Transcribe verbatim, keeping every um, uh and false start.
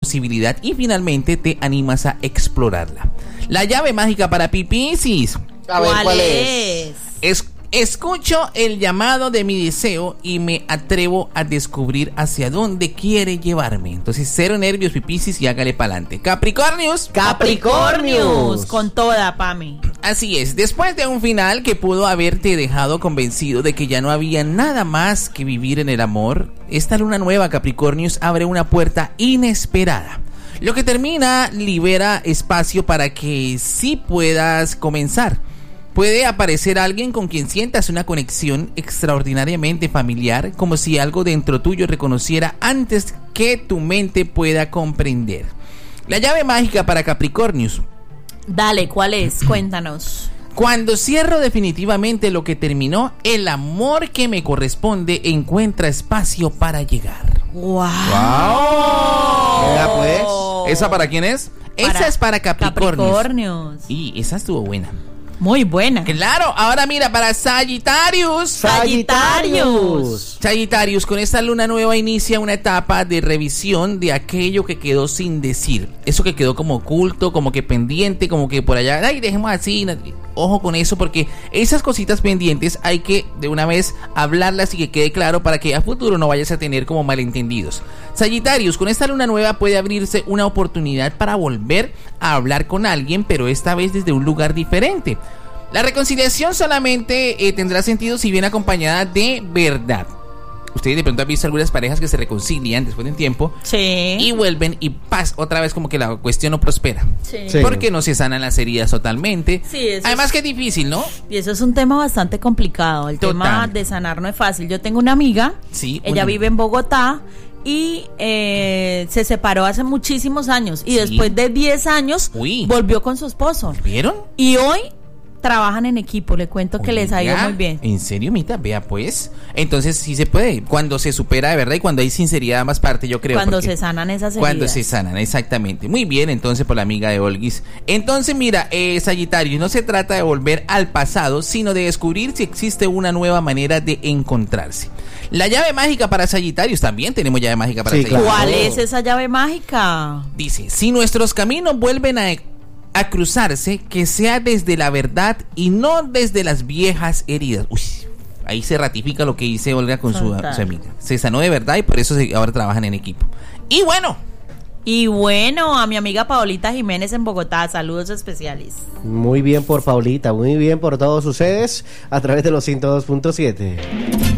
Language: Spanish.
posibilidad y finalmente te animas a explorarla. La llave mágica para Piscis. A ver, ¿Cuál, ¿cuál es? es? Es Escucho el llamado de mi deseo y me atrevo a descubrir hacia dónde quiere llevarme. Entonces, cero nervios, Piscis, y hágale pa'lante. Capricornios. Capricornios. Con toda, Pami. Así es, después de un final que pudo haberte dejado convencido de que ya no había nada más que vivir en el amor, esta luna nueva, Capricornios, abre una puerta inesperada. Lo que termina libera espacio para que sí puedas comenzar. Puede aparecer alguien con quien sientas una conexión extraordinariamente familiar, como si algo dentro tuyo reconociera antes que tu mente pueda comprender. La llave mágica para Capricornios. Dale, ¿cuál es? Cuéntanos. Cuando cierro definitivamente lo que terminó, el amor que me corresponde encuentra espacio para llegar. ¡Wow! ¡Wow! Mira, pues. ¿Esa para quién es? Para esa es para Capricornios. Capricornios. Y esa estuvo buena. Muy buena. Claro, ahora mira, para Sagitarius. Sagitarius. Sagitarius, con esta luna nueva inicia una etapa de revisión de aquello que quedó sin decir. Eso que quedó como oculto, como que pendiente, como que por allá, ay, dejemos así. Ojo con eso, porque esas cositas pendientes hay que de una vez hablarlas y que quede claro para que a futuro no vayas a tener como malentendidos. Sagitarius, con esta luna nueva puede abrirse una oportunidad para volver a hablar con alguien, pero esta vez desde un lugar diferente. La reconciliación solamente eh, tendrá sentido si viene acompañada de verdad. Ustedes de pronto han visto algunas parejas que se reconcilian después de un tiempo, sí, y vuelven y paz, otra vez como que la cuestión no prospera, sí. Sí. porque no se sanan las heridas totalmente. Sí, eso además es... que es difícil, ¿no? Y eso es un tema bastante complicado. El Total. tema de sanar no es fácil. Yo tengo una amiga, Sí, ella una- vive en Bogotá y eh, se separó hace muchísimos años y Sí. después de diez años Uy. volvió con su esposo. ¿Vieron? Y hoy trabajan en equipo, le cuento que les ha ido Oiga, muy bien. ¿En serio, Mita? Vea pues. Entonces sí se puede, cuando se supera de verdad y cuando hay sinceridad de ambas partes, yo creo. Cuando porque- se sanan esas heridas. Cuando se sanan, exactamente. Muy bien, entonces, por la amiga de Olguis. Entonces, mira, eh, Sagitario, no se trata de volver al pasado, sino de descubrir si existe una nueva manera de encontrarse. La llave mágica para Sagitarios, también tenemos llave mágica para Sí, Sagitarios. claro. ¿Cuál es esa llave mágica? Dice, si nuestros caminos vuelven a, a cruzarse, que sea desde la verdad y no desde las viejas heridas. Uy, ahí se ratifica lo que dice Olga con su, Total. su amiga. Se sanó de verdad y por eso se- ahora trabajan en equipo. Y bueno, Y bueno, a mi amiga Paolita Jiménez en Bogotá, saludos especiales. Muy bien por Paulita, muy bien por todos ustedes a través de los ciento dos punto siete.